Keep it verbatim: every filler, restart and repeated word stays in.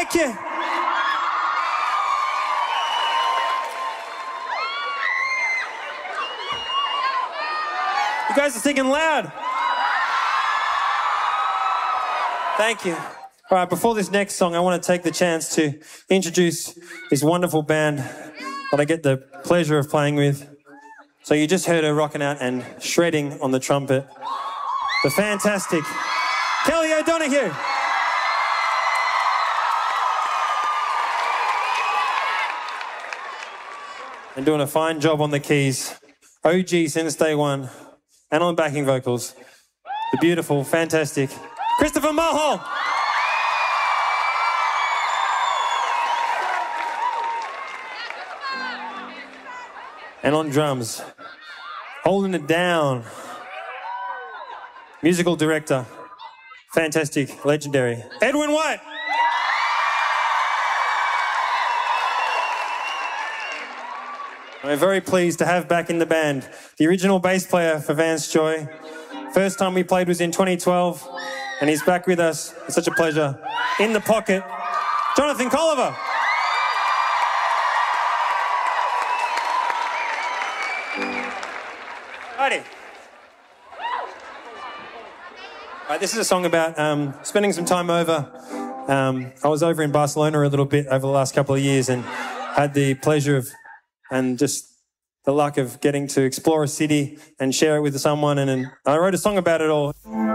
Thank you. You guys are singing loud. Thank you. All right, before this next song, I want to take the chance to introduce this wonderful band that I get the pleasure of playing with. So you just heard her rocking out and shredding on the trumpet. The fantastic Kelly O'Donoghue. And doing a fine job on the keys. O G since day one. And on backing vocals, the beautiful, fantastic Christopher Mulhall. And on drums, holding it down, musical director, fantastic, legendary, Edwin White. We're very pleased to have back in the band the original bass player for Vance Joy. First time we played was in twenty twelve, and he's back with us. It's such a pleasure. In the pocket, Jonathan Colliver. Righty. Right, this is a song about um, spending some time over. Um, I was over in Barcelona a little bit over the last couple of years and had the pleasure of and just the luck of getting to explore a city and share it with someone. And, and I wrote a song about it all.